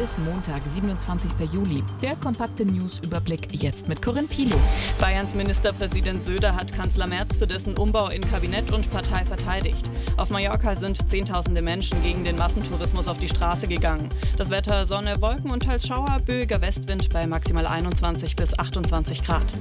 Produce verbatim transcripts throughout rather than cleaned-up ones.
ist Montag, siebenundzwanzigster Juli. Der kompakte News-Überblick jetzt mit Corinne Pilow. Bayerns Ministerpräsident Söder hat Kanzler Merz für dessen Umbau in Kabinett und Partei verteidigt. Auf Mallorca sind Zehntausende Menschen gegen den Massentourismus auf die Straße gegangen. Das Wetter: Sonne, Wolken und teils Schauer, böiger Westwind bei maximal einundzwanzig bis achtundzwanzig Grad.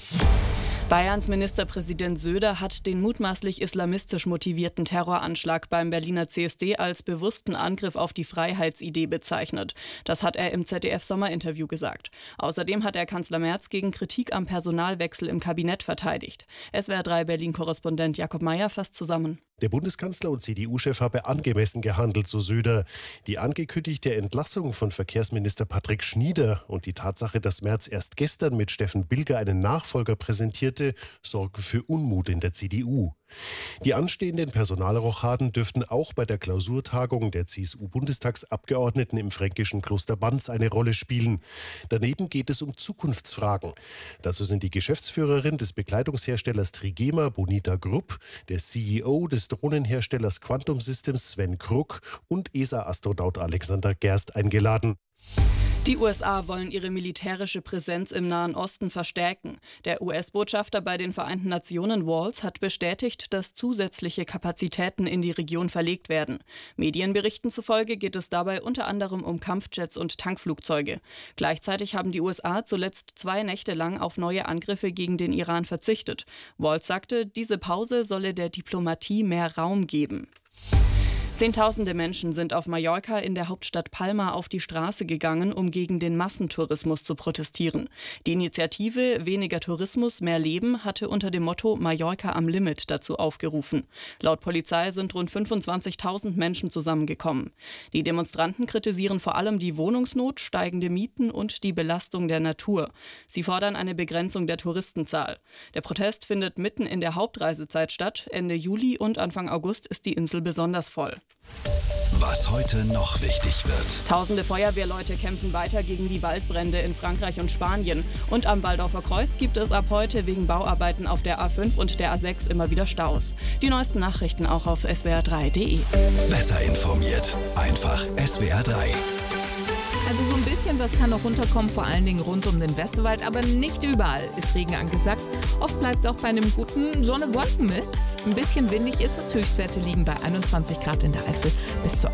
Bayerns Ministerpräsident Söder hat den mutmaßlich islamistisch motivierten Terroranschlag beim Berliner C S D als bewussten Angriff auf die Freiheitsidee bezeichnet. Das hat er im Z D F-Sommerinterview gesagt. Außerdem hat er Kanzler Merz gegen Kritik am Personalwechsel im Kabinett verteidigt. S W R drei Berlin-Korrespondent Jakob Meyer fasst zusammen. Der Bundeskanzler und C D U-Chef habe angemessen gehandelt, so Söder. Die angekündigte Entlassung von Verkehrsminister Patrick Schnieder und die Tatsache, dass Merz erst gestern mit Steffen Bilger einen Nachfolger präsentierte, sorgen für Unmut in der C D U. Die anstehenden Personalrochaden dürften auch bei der Klausurtagung der C S U-Bundestagsabgeordneten im fränkischen Kloster Banz eine Rolle spielen. Daneben geht es um Zukunftsfragen. Dazu sind die Geschäftsführerin des Bekleidungsherstellers Trigema, Bonita Grupp, der C E O des Drohnenherstellers Quantum Systems, Sven Kruk, und E S A-Astronaut Alexander Gerst eingeladen. Die U S A wollen ihre militärische Präsenz im Nahen Osten verstärken. Der U S-Botschafter bei den Vereinten Nationen Walls hat bestätigt, dass zusätzliche Kapazitäten in die Region verlegt werden. Medienberichten zufolge geht es dabei unter anderem um Kampfjets und Tankflugzeuge. Gleichzeitig haben die U S A zuletzt zwei Nächte lang auf neue Angriffe gegen den Iran verzichtet. Walls sagte, diese Pause solle der Diplomatie mehr Raum geben. Zehntausende Menschen sind auf Mallorca in der Hauptstadt Palma auf die Straße gegangen, um gegen den Massentourismus zu protestieren. Die Initiative Weniger Tourismus, mehr Leben hatte unter dem Motto Mallorca am Limit dazu aufgerufen. Laut Polizei sind rund fünfundzwanzigtausend Menschen zusammengekommen. Die Demonstranten kritisieren vor allem die Wohnungsnot, steigende Mieten und die Belastung der Natur. Sie fordern eine Begrenzung der Touristenzahl. Der Protest findet mitten in der Hauptreisezeit statt. Ende Juli und Anfang August ist die Insel besonders voll. Was heute noch wichtig wird. Tausende Feuerwehrleute kämpfen weiter gegen die Waldbrände in Frankreich und Spanien. Und am Waldorfer Kreuz gibt es ab heute wegen Bauarbeiten auf der A fünf und der A sechs immer wieder Staus. Die neuesten Nachrichten auch auf S W R drei punkt de. Besser informiert. Einfach S W R drei. Also so ein bisschen was kann noch runterkommen, vor allen Dingen rund um den Westerwald, aber nicht überall ist Regen angesagt. Oft bleibt es auch bei einem guten Sonne-Wolken-Mix. Ein bisschen windig ist es, Höchstwerte liegen bei einundzwanzig Grad in der Eifel bis zu